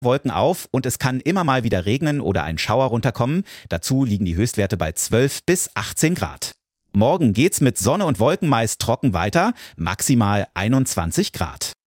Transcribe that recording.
Wolken auf und es kann immer mal wieder regnen oder ein Schauer runterkommen. Dazu liegen die Höchstwerte bei 12 bis 18 Grad. Morgen geht's mit Sonne und Wolken meist trocken weiter, maximal 21 Grad.